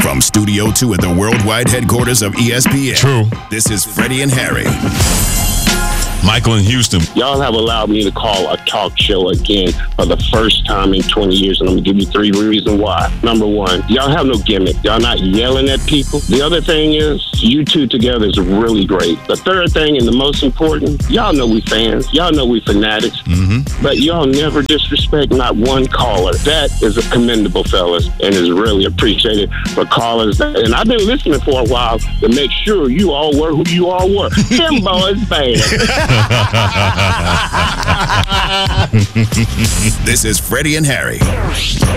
From Studio 2 at the worldwide headquarters of ESPN. True. This is Freddie and Harry. Michael in Houston. Y'all have allowed me to call a talk show again for the first time in 20 years, and I'm going to give you 3 reasons why. Number 1, y'all have no gimmick. Y'all not yelling at people. The other thing is, you two together is really great. The third thing, and the most important, y'all know we fans. Y'all know we fanatics. But y'all never disrespect not one caller. That is a commendable, fellas, and is really appreciated for callers. And I've been listening for a while to make sure you all were who you all were. Them boys bad. This is Freddie and Harry.